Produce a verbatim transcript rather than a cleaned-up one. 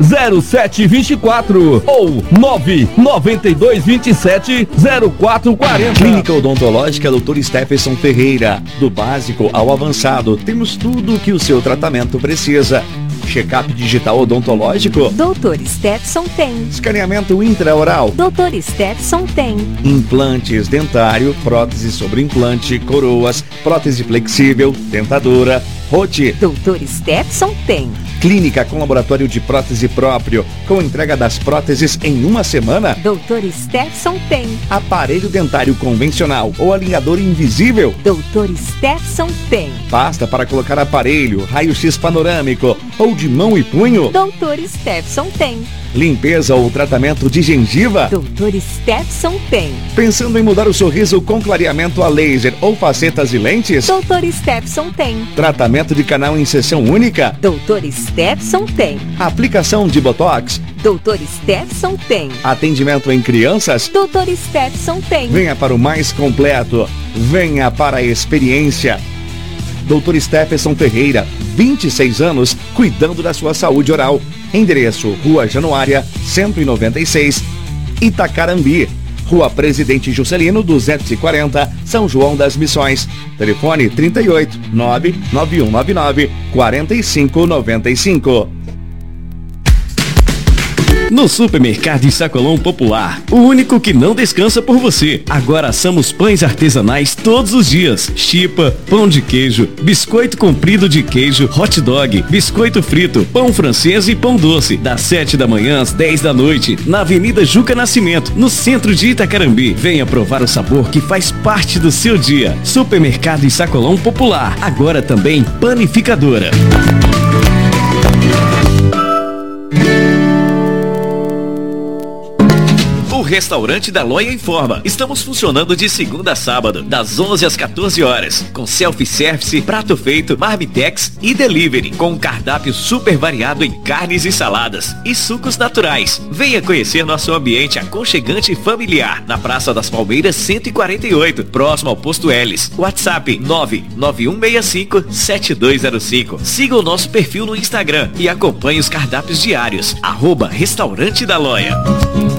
zero sete dois quatro ou nove nove dois dois sete zero quatro quatro zero. Clínica Odontológica doutor Stephenson Ferreira. Do básico ao avançado, temos tudo o que o seu tratamento precisa. Check-up digital odontológico, doutor Stephenson tem. Escaneamento intraoral, doutor Stephenson tem. Implantes dentário, prótese sobre implante, coroas, prótese flexível, dentadura, rote, doutor Stephenson tem. Clínica com laboratório de prótese próprio, com entrega das próteses em uma semana, doutor Stephenson tem. Aparelho dentário convencional ou alinhador invisível, doutor Stephenson tem. Pasta para colocar aparelho, raio-x panorâmico ou de mão e punho, doutor Stephenson tem. Limpeza ou tratamento de gengiva, doutor Stephenson tem. Pensando em mudar o sorriso com clareamento a laser ou facetas e lentes, doutor Stephenson tem. Tratamento de canal em sessão única, doutor Stephenson tem. Aplicação de botox, doutor Stephenson tem. Atendimento em crianças, doutor Stephenson tem. Venha para o mais completo, venha para a experiência. doutor Stephenson Ferreira, vinte e seis anos, cuidando da sua saúde oral. Endereço: Rua Januária, cento e noventa e seis, Itacarambi. Rua Presidente Juscelino, duzentos e quarenta, São João das Missões. Telefone trinta e oito, nove nove um nove nove, quatro cinco nove cinco. No Supermercado Sacolão Popular, o único que não descansa por você. Agora assamos pães artesanais todos os dias. Chipa, pão de queijo, biscoito comprido de queijo, hot dog, biscoito frito, pão francês e pão doce. Das sete da manhã às dez da noite, na Avenida Juca Nascimento, no centro de Itacarambi. Venha provar o sabor que faz parte do seu dia. Supermercado Sacolão Popular, agora também panificadora. O Restaurante da Loia informa. Estamos funcionando de segunda a sábado, das onze às quatorze horas, com self-service, prato feito, marmitex e delivery, com um cardápio super variado em carnes e saladas e sucos naturais. Venha conhecer nosso ambiente aconchegante e familiar, na Praça das Palmeiras cento e quarenta e oito, próximo ao Posto Elis. WhatsApp nove nove um seis cinco sete dois zero cinco. Siga o nosso perfil no Instagram e acompanhe os cardápios diários. Arroba Restaurante da Loia.